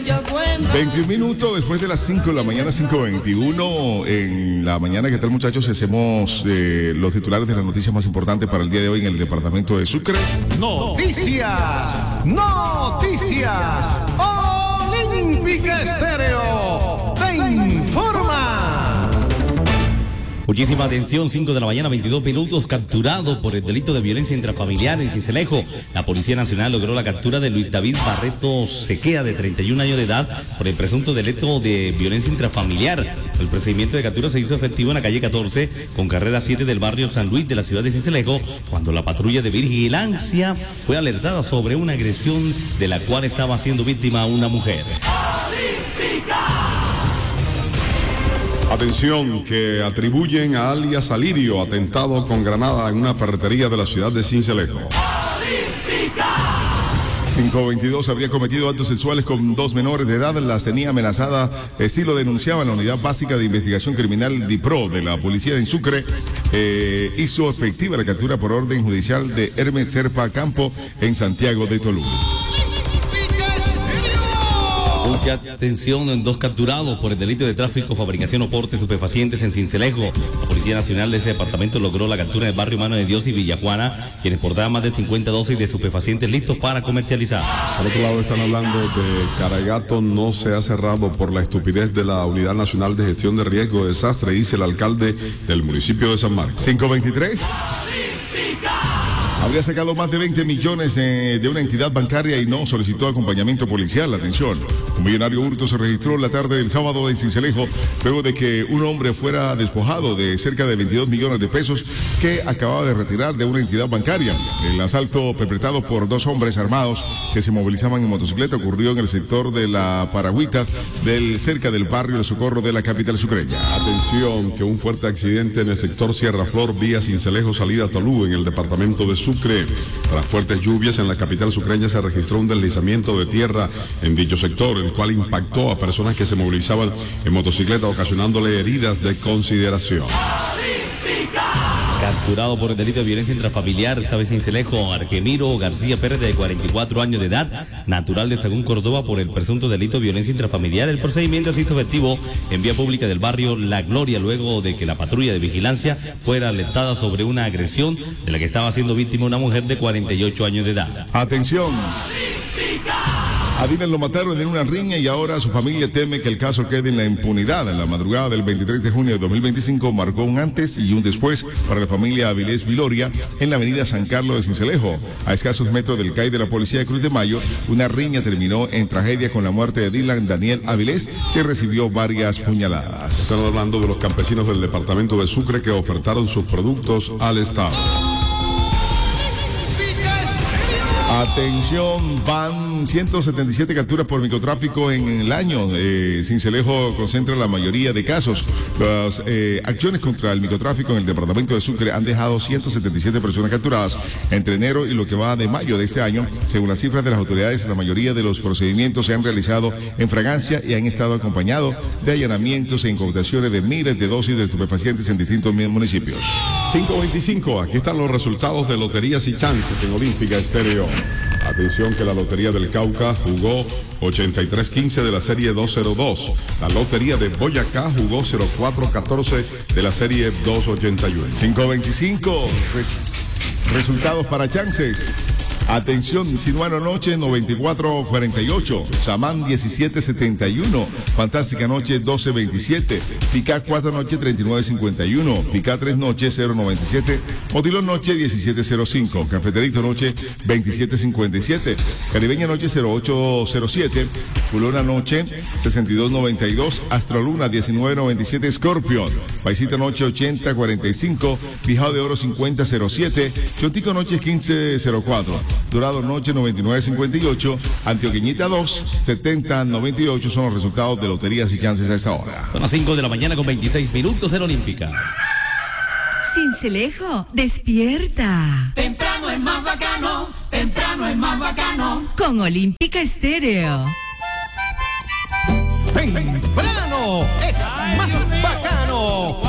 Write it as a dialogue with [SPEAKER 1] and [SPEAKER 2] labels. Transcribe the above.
[SPEAKER 1] 21 minutos después de las 5 de la mañana, 5:21 en la mañana. ¿Qué tal, muchachos? Hacemos los titulares de las noticias más importantes para el día de hoy en el departamento de Sucre.
[SPEAKER 2] Noticias Olímpica Estéreo te informa.
[SPEAKER 3] Muchísima atención, 5 de la mañana, 22 minutos, capturado por el delito de violencia intrafamiliar en Sincelejo. La Policía Nacional logró la captura de Luis David Barreto Sequea, de 31 años de edad, por el presunto delito de violencia intrafamiliar. El procedimiento de captura se hizo efectivo en la calle 14, con carrera 7 del barrio San Luis de la ciudad de Sincelejo, cuando la patrulla de vigilancia fue alertada sobre una agresión de la cual estaba siendo víctima una mujer.
[SPEAKER 4] Atención, que atribuyen a alias Alirio atentado con granada en una ferretería de la ciudad de Sincelejo.
[SPEAKER 1] 522 habría cometido actos sexuales con 2 menores de edad, las tenía amenazadas, sí lo denunciaba la Unidad Básica de Investigación Criminal DIPRO de la Policía de Sucre. Hizo efectiva la captura por orden judicial de Hermes Serpa Campo en Santiago de Tolú.
[SPEAKER 3] Mucha atención, en 2 capturados por el delito de tráfico, fabricación o porte de estupefacientes en Sincelejo. La Policía Nacional de ese departamento logró la captura del barrio Mano de Dios y Villajuana, quienes portaban más de 50 dosis de estupefacientes listos para comercializar.
[SPEAKER 4] Por otro lado, están hablando de Caragato no se ha cerrado por la estupidez de la Unidad Nacional de Gestión de Riesgo de Desastre, dice el alcalde del municipio de San Marcos.
[SPEAKER 1] 523. Habría sacado más de 20 millones de una entidad bancaria y no solicitó acompañamiento policial. Atención, un millonario hurto se registró la tarde del sábado en Sincelejo, luego de que un hombre fuera despojado de cerca de 22 millones de pesos que acababa de retirar de una entidad bancaria. El asalto perpetrado por 2 hombres armados que se movilizaban en motocicleta ocurrió en el sector de la Paragüitas, cerca del barrio de Socorro de la capital sucreña.
[SPEAKER 4] Atención, que un fuerte accidente en el sector Sierra Flor, vía Sincelejo, salida a Tolú, en el departamento de Sucre. Tras fuertes lluvias en la capital sucreña se registró un deslizamiento de tierra en dicho sector, el cual impactó a personas que se movilizaban en motocicleta, ocasionándole heridas de consideración.
[SPEAKER 3] Capturado por el delito de violencia intrafamiliar, sabe Sincelejo, Argemiro García Pérez, de 44 años de edad, natural de Sagún, Córdoba, por el presunto delito de violencia intrafamiliar. El procedimiento se hizo efectivo en vía pública del barrio La Gloria, luego de que la patrulla de vigilancia fuera alertada sobre una agresión de la que estaba siendo víctima una mujer de 48 años de edad.
[SPEAKER 1] Atención. A Dylan lo mataron en una riña y ahora su familia teme que el caso quede en la impunidad. En la madrugada del 23 de junio de 2025 marcó un antes y un después para la familia Avilés Viloria en la avenida San Carlos de Sincelejo. A escasos metros del CAI de la Policía de Cruz de Mayo, una riña terminó en tragedia con la muerte de Dylan Daniel Avilés, que recibió varias puñaladas.
[SPEAKER 4] Están hablando de los campesinos del departamento de Sucre que ofertaron sus productos al Estado.
[SPEAKER 1] Atención, van 177 capturas por microtráfico en el año. Sincelejo concentra la mayoría de casos. Las acciones contra el microtráfico en el departamento de Sucre han dejado 177 personas capturadas entre enero y lo que va de mayo de este año. Según las cifras de las autoridades, la mayoría de los procedimientos se han realizado en fragancia y han estado acompañados de allanamientos e incautaciones de miles de dosis de estupefacientes en distintos municipios.
[SPEAKER 4] 525, aquí están los resultados de loterías y chances en Olímpica Estéreo. Atención, que la Lotería del Cauca jugó 83-15 de la serie 202. La Lotería de Boyacá jugó 04-14 de la serie 281.
[SPEAKER 1] 525. Resultados para chances. Atención, Sinuano Noche 94-48, Samán 17-71, Fantástica Noche 12-27, Picá 4 Noche 39-51, Picá 3 Noche 0-97, Motilón Noche 17-05, Cafeterito Noche 27-57, Caribeña Noche 08-07, Culona Noche 62-92, Astroluna 19-97, Scorpion, Paisita Noche 80-45, Fijado de Oro 50-07, Chotico Noche 15-04, Dorado Noche 99-58, Antioqueñita 2, 70-98 son los resultados de loterías y chances a esta hora.
[SPEAKER 3] Son las 5 de la mañana con 26 minutos en Olímpica.
[SPEAKER 5] Sincelejo, despierta.
[SPEAKER 6] Temprano es más bacano, temprano es más bacano.
[SPEAKER 5] Con Olímpica Estéreo.
[SPEAKER 2] Temprano es más bacano.